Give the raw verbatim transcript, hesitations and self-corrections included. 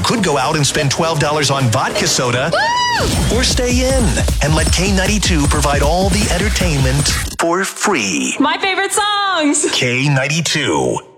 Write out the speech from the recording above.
could go out and spend twelve dollars on vodka soda. Woo! Or stay in and let K ninety-two provide all the entertainment for free. My favorite songs. K ninety-two.